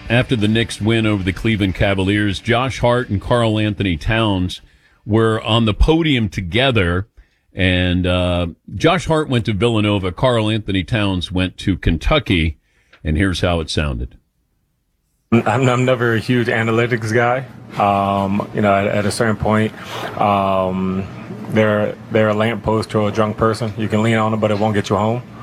after the Knicks win over the Cleveland Cavaliers, Josh Hart and Karl Anthony Towns were on the podium together. And Josh Hart went to Villanova. Karl Anthony Towns went to Kentucky. And here's how it sounded. I'm never a huge analytics guy. At a certain point, they're a lamppost to a drunk person. You can lean on them, but it won't get you home.